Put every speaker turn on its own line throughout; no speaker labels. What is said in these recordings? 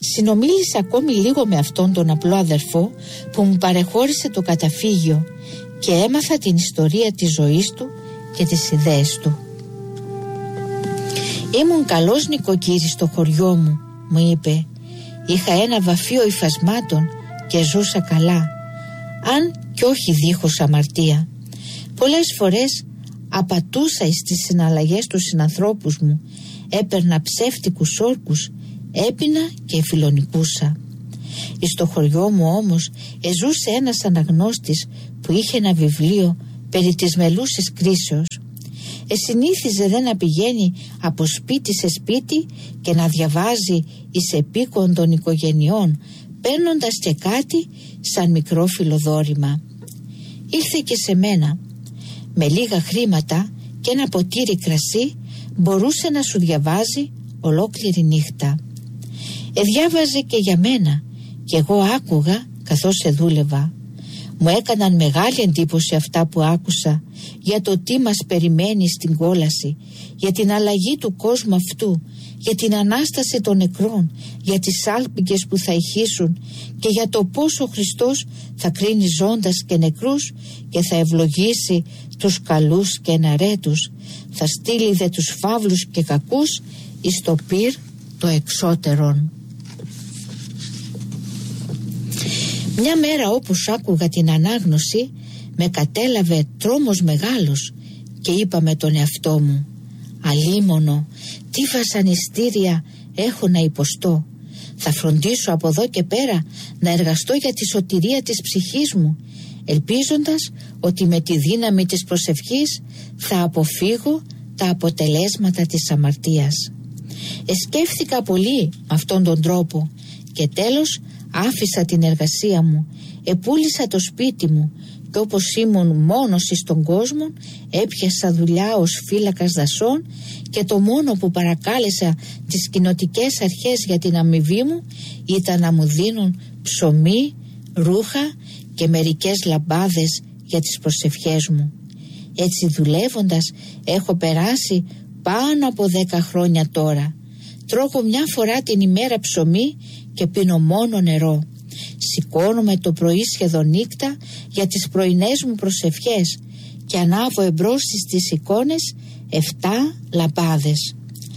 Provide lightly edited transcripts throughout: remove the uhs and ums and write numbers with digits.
Συνομίλησα ακόμη λίγο με αυτόν τον απλό αδερφό που μου παρεχώρησε το καταφύγιο και έμαθα την ιστορία της ζωής του και τις ιδέες του. «Ήμουν καλός νοικοκύρης στο χωριό μου», μου είπε. «Είχα ένα βαφείο υφασμάτων και ζούσα καλά, αν κι όχι δίχως αμαρτία. Πολλές φορές απατούσα στις συναλλαγές του συνανθρώπους μου, έπαιρνα ψεύτικους όρκους, έπινα και φιλονικούσα. Στο χωριό μου όμως εζούσε ένας αναγνώστης που είχε ένα βιβλίο περί της μελούσης κρίσεως. Συνήθιζε δε να πηγαίνει από σπίτι σε σπίτι και να διαβάζει εις επίκον των οικογενειών, παίρνοντας και κάτι σαν μικρό φιλοδόρημα. Ήρθε και σε μένα. Με λίγα χρήματα και ένα ποτήρι κρασί μπορούσε να σου διαβάζει ολόκληρη νύχτα. Διάβαζε και για μένα και εγώ άκουγα καθώς δούλευα. Μου έκαναν μεγάλη εντύπωση αυτά που άκουσα για το τι μας περιμένει στην κόλαση, για την αλλαγή του κόσμου αυτού, για την Ανάσταση των νεκρών, για τις άλπικες που θα ηχήσουν και για το πόσο ο Χριστός θα κρίνει ζώντας και νεκρούς και θα ευλογήσει τους καλούς και εναρέτους, θα στείλει δε τους φαύλους και κακούς εις το πυρ το εξώτερον». Μια μέρα όπως άκουγα την ανάγνωση με κατέλαβε τρόμος μεγάλος και είπα με τον εαυτό μου, «Αλίμονο, τι βασανιστήρια έχω να υποστώ. Θα φροντίσω από εδώ και πέρα να εργαστώ για τη σωτηρία της ψυχής μου, ελπίζοντας ότι με τη δύναμη της προσευχής θα αποφύγω τα αποτελέσματα της αμαρτίας». Σκέφθηκα πολύ με αυτόν τον τρόπο και τέλος άφησα την εργασία μου, επούλησα το σπίτι μου και όπως ήμουν μόνος στον κόσμο έπιασα δουλειά ως φύλακας δασών και το μόνο που παρακάλεσα τις κοινοτικές αρχές για την αμοιβή μου ήταν να μου δίνουν ψωμί, ρούχα και μερικές λαμπάδες για τις προσευχές μου. Έτσι δουλεύοντας έχω περάσει πάνω από 10 χρόνια τώρα. Τρώγω μια φορά την ημέρα ψωμί και πίνω μόνο νερό. Σηκώνομαι το πρωί σχεδόν νύχτα για τις πρωινές μου προσευχές και ανάβω εμπρός στις εικόνες 7 λαμπάδες.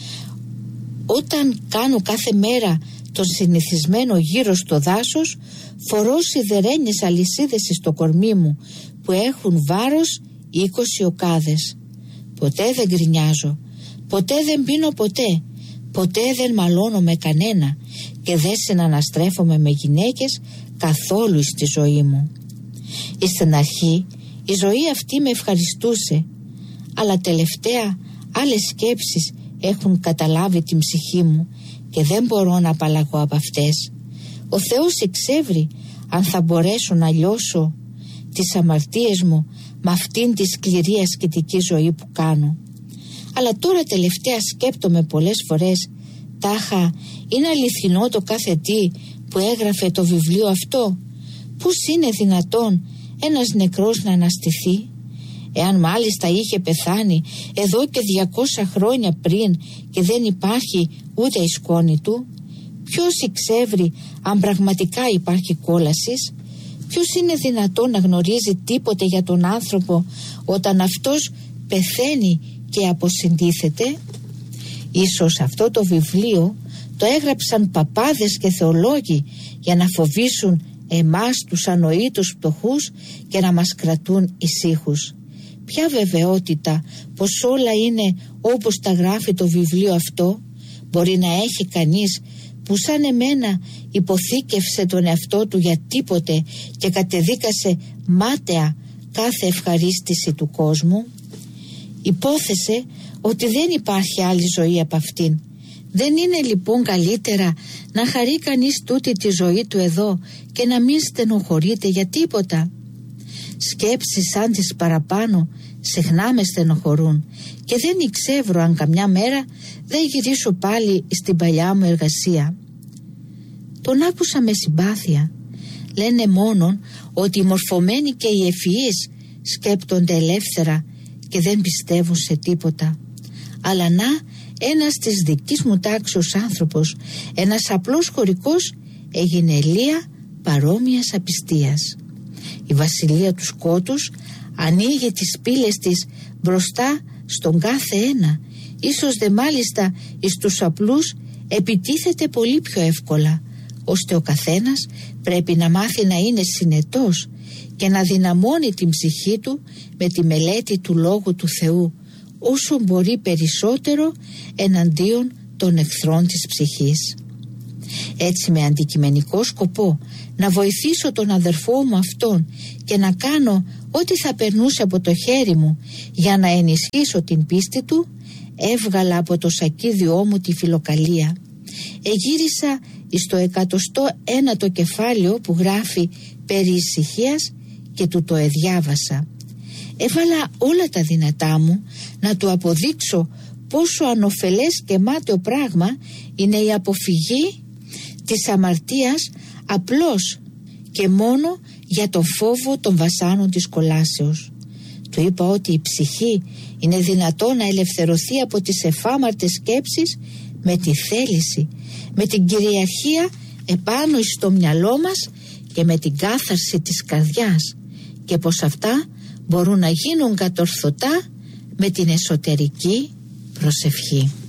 Όταν κάνω κάθε μέρα τον συνηθισμένο γύρο στο δάσος, φορώ σιδερένιες αλυσίδες στο κορμί μου που έχουν βάρος 20 οκάδες. Ποτέ δεν γκρινιάζω, ποτέ δεν πίνω ποτέ δεν μαλώνω με κανένα και δεν συναναστρέφομαι με γυναίκες καθόλου στη ζωή μου. Στην αρχή η ζωή αυτή με ευχαριστούσε, αλλά τελευταία άλλες σκέψεις έχουν καταλάβει την ψυχή μου και δεν μπορώ να απαλλαγώ από αυτές. Ο Θεός εξεύρει αν θα μπορέσω να λιώσω τις αμαρτίες μου με αυτήν τη σκληρή ασκητική ζωή που κάνω. Αλλά τώρα τελευταία σκέπτομαι πολλές φορές, τάχα είναι αληθινό το κάθε τι που έγραφε το βιβλίο αυτό? Πώς είναι δυνατόν ένας νεκρός να αναστηθεί? Εάν μάλιστα είχε πεθάνει εδώ και 200 χρόνια πριν και δεν υπάρχει ούτε η σκόνη του, ποιος εξεύρει αν πραγματικά υπάρχει κόλασης? Ποιος είναι δυνατόν να γνωρίζει τίποτε για τον άνθρωπο όταν αυτός πεθαίνει και αποσυντίθεται? Ίσως αυτό το βιβλίο το έγραψαν παπάδες και θεολόγοι για να φοβήσουν εμάς τους ανοήτους πτωχούς και να μας κρατούν ησύχους. Ποια βεβαιότητα πως όλα είναι όπως τα γράφει το βιβλίο αυτό μπορεί να έχει κανείς που σαν εμένα υποθήκευσε τον εαυτό του για τίποτε και κατεδίκασε μάταια κάθε ευχαρίστηση του κόσμου? Υπόθεσε ότι δεν υπάρχει άλλη ζωή από αυτήν. Δεν είναι λοιπόν καλύτερα να χαρεί κανείς τούτη τη ζωή του εδώ και να μην στενοχωρείται για τίποτα? Σκέψεις σαν τις παραπάνω συχνά με στενοχωρούν και δεν εξεύρω αν καμιά μέρα δεν γυρίσω πάλι στην παλιά μου εργασία. Τον άκουσα με συμπάθεια. Λένε μόνον ότι οι μορφωμένοι και οι ευφυείς σκέπτονται ελεύθερα και δεν πιστεύουν σε τίποτα. Αλλά να, ένας της δικής μου τάξεως άνθρωπος, ένας απλός χωρικός, έγινε ελεία παρόμοιας απιστίας. Η βασιλεία του σκότους ανοίγει τις πύλες της μπροστά στον κάθε ένα, ίσως δε μάλιστα εις τους απλούς επιτίθεται πολύ πιο εύκολα, ώστε ο καθένας πρέπει να μάθει να είναι συνετός και να δυναμώνει την ψυχή του με τη μελέτη του Λόγου του Θεού όσο μπορεί περισσότερο εναντίον των εχθρών της ψυχής. Έτσι, με αντικειμενικό σκοπό να βοηθήσω τον αδερφό μου αυτόν και να κάνω ό,τι θα περνούσε από το χέρι μου για να ενισχύσω την πίστη του, έβγαλα από το σακίδιό μου τη φιλοκαλία. Εγύρισα στο 101ο κεφάλαιο που γράφει περί ησυχίας και του το εδιάβασα. Έβαλα όλα τα δυνατά μου να του αποδείξω πόσο ανοφελές και μάταιο πράγμα είναι η αποφυγή της αμαρτίας απλώς και μόνο για το φόβο των βασάνων της κολάσεως. Του είπα ότι η ψυχή είναι δυνατό να ελευθερωθεί από τις εφάμαρτες σκέψεις με τη θέληση, με την κυριαρχία επάνω στο μυαλό μας και με την κάθαρση της καρδιάς, και πως αυτά μπορούν να γίνουν κατορθωτά με την εσωτερική προσευχή.